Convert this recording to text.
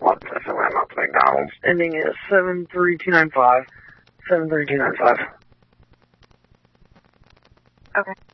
What's this around up McDonald's? Ending at 73295. 73295. Okay.